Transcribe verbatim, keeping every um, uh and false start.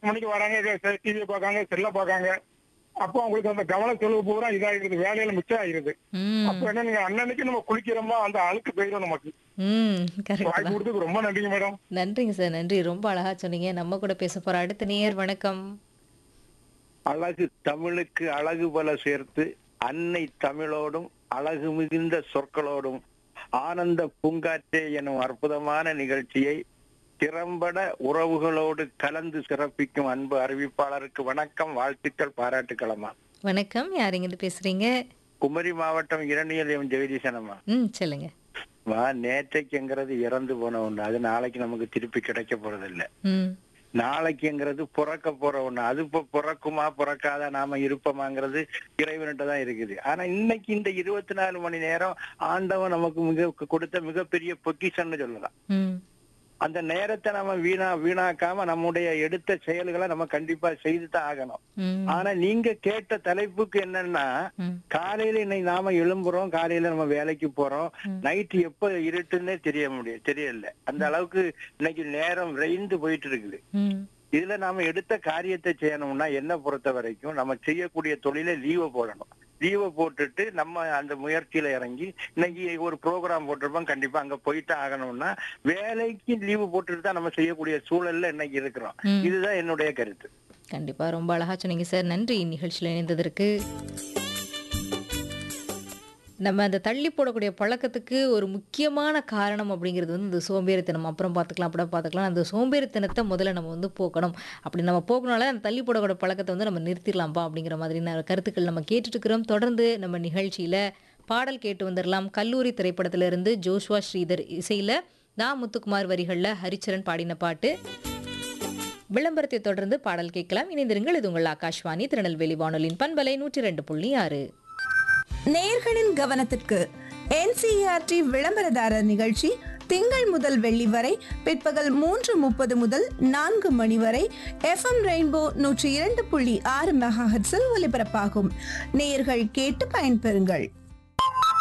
மணிக்கு வராங்க, டிவி பார்க்காங்க, செல்ல பார்க்காங்க. அப்போ அவங்களுக்கு அந்த கவன செலவு பூரா இதாகிருது, வேலையில மிச்சம் ஆகிருது. அப்ப ம். என்ன, நீங்க அன்னன்னைக்கு நம்ம குளிக்கிறோமா அந்த அழுக்கு போயிடும் நமக்கு. ம். கரெக்ட் வாய்ப்பு தான். கொடுத்ததுக்கு ரொம்ப நன்றிங்க மேடம். நன்றிங்க சார். நன்றி. ரொம்ப அழகா சொன்னீங்க. நம்ம கூட பேச போற அடுத்த நேயர் வணக்கம். அழகு தமிழுக்கு அழகு பல சேர்த்து அன்னை தமிழோடும் அழகு மிகுந்த சொற்களோடும் ஆனந்த பூங்காற்றே எனும் அற்புதமான நிகழ்ச்சியை திறம்பட உறவுகளோடு கலந்து சிறப்பிக்கும் அன்பு அறிவிப்பாளருக்கு வணக்கம், வாழ்த்துக்கள், பாராட்டுக்களம்மா. வணக்கம். யார் இங்கிருந்து பேசுறீங்க? குமரி மாவட்டம் இரணியல் ஜெகதீசனம்மா. ம். சொல்லுங்க. வா, நேற்றைக்குங்கிறது இறந்து போன ஒண்ணு, அது நாளைக்கு நமக்கு திருப்பி கிடைக்க போறது இல்ல. ம். நாளைக்குங்கிறது பிறக்க போற ஒண்ணு, அது இப்ப பிறக்குமா பிறக்காத நாம இருப்போமாங்கிறது இறைவன்கிட்ட தான் இருக்குது. ஆனா இன்னைக்கு இந்த இருபத்தி நாலு மணி நேரம் ஆண்டவன் நமக்கு மிக கொடுத்த மிகப்பெரிய பொக்கிஷன்னு சொல்லலாம். ம். அந்த நேரத்தை நம்ம வீணா வீணாக்காம நம்முடைய எடுத்த செயல்களை நம்ம கண்டிப்பா செய்து தான் ஆகணும். ம். ஆனா நீங்க கேட்ட தலைப்புக்கு என்னன்னா, ம். காலையில இன்னைக்கு நாம எழும்புறோம், காலையில நம்ம வேலைக்கு போறோம், ம். நைட்டு எப்ப இருட்டுன்னே தெரிய முடியும் தெரியல. அந்த அளவுக்கு இன்னைக்கு நேரம் விரைந்து போயிட்டு இருக்குது. ம். இதுல நாம எடுத்த காரியத்தை செய்யணும்னா என்ன பொறுத்த வரைக்கும் நம்ம செய்யக்கூடிய தொழிலை லீவை போடணும். லீவை போட்டுட்டு நம்ம அந்த முயற்சியில இறங்கி இன்னைக்கு ஒரு ப்ரோக்ராம் போட்டிருப்போம், கண்டிப்பா அங்க போயிட்டு ஆகணும்னா வேலைக்கு லீவு போட்டுட்டு தான் நம்ம செய்யக்கூடிய சூழல்ல இன்னைக்கு இருக்கிறோம். ம். இதுதான் என்னுடைய கருத்து. கண்டிப்பா. ரொம்ப அழகா சொன்னீங்க சார். நன்றி நிகழ்ச்சியில இணைந்ததற்கு. நம்ம அந்த தள்ளி போடக்கூடிய பழக்கத்துக்கு ஒரு முக்கியமான காரணம் அப்படிங்கிறது வந்து இந்த சோம்பேறித்தனம். அப்புறம் பார்த்துக்கலாம், அப்புறம் பார்த்துக்கலாம். அந்த சோம்பேறித்தனத்தை முதல்ல நம்ம வந்து போக்கணும். அப்படி நம்ம போக்கணும்னால அந்த தள்ளி போடக்கூடிய பழக்கத்தை வந்து நம்ம நிறுத்திடலாம்ப்பா அப்படிங்கிற மாதிரியான கருத்துக்கள் நம்ம கேட்டுட்டு இருக்கிறோம். தொடர்ந்து நம்ம நிகழ்ச்சியில பாடல் கேட்டு வந்துடலாம். கல்லூரி திரைப்படத்திலிருந்து ஜோஷ்வா ஸ்ரீதர் இசையில நா முத்துக்குமார் வரிகள்ல ஹரிச்சரன் பாடின பாட்டு. விளம்பரத்தை தொடர்ந்து பாடல் கேட்கலாம். இணைந்திருங்கள். இது உங்கள் ஆகாஷ்வாணி திருநெல்வேலி வானொலியின் பண்பலை நூற்றி ரெண்டு புள்ளி ஆறு. நேயர்களின் கவனத்திற்கு என்சிஇஆர்டி விளம்பரதாரர் நிகழ்ச்சி திங்கள் முதல் வெள்ளி வரை பிற்பகல் மூன்று முப்பது முதல் நான்கு மணி வரை எஃப்எம் ரெயின்போ நூற்றி இரண்டு புள்ளி ஆறு மெகாஹெர்ட்ஸில் ஒலிபரப்பாகும். நேயர்கள் கேட்டு பயன்பெறுங்கள்.